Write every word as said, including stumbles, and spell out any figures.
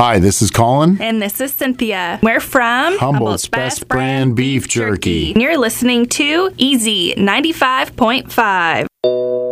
Hi, this is Colin. And this is Cynthia. We're from Humboldt's Best Brand Beef Jerky. And you're listening to Easy ninety-five point five.